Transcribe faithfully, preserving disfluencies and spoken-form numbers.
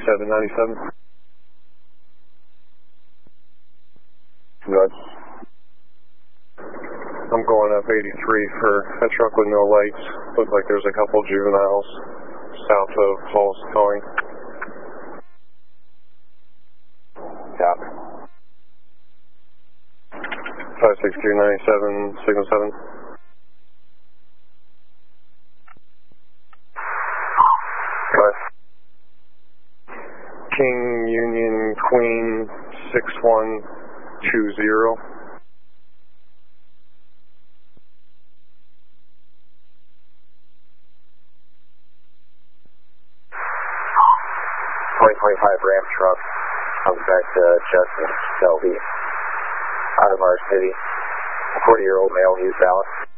seven ninety-seven. Good. I'm going up eighty-three for a truck with no lights. Looks like there's a couple juveniles south of Falls Towing. Copy. five six two nine seven, signal seven. Good. King Union Queen six one two zero. twenty twenty-five Ram truck comes back to Chestnut, Selby, out of our city. forty-year-old male, he's valid.